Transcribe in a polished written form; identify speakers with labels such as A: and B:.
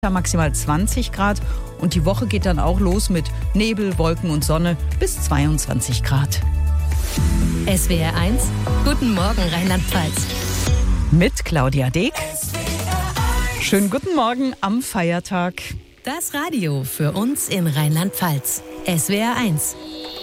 A: maximal 20 Grad und die Woche geht dann auch los mit Nebel, Wolken und Sonne bis 22 Grad.
B: SWR 1, guten Morgen Rheinland-Pfalz.
A: Mit Claudia Deek. Schönen guten Morgen am Feiertag.
B: Das Radio für uns in Rheinland-Pfalz. SWR 1.